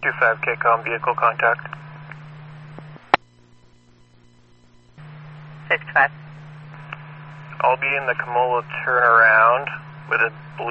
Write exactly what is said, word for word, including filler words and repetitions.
two five K com, vehicle contact. six five. I'll be in the Kamola turnaround with a blue